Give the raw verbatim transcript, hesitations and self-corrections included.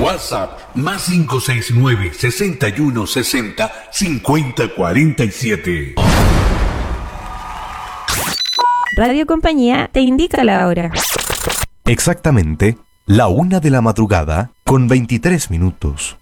WhatsApp más cinco seis nueve, sesenta y uno sesenta, cincuenta cuarenta y siete. Radio Compañía te indica la hora. Exactamente la una de la madrugada con veintitrés minutos.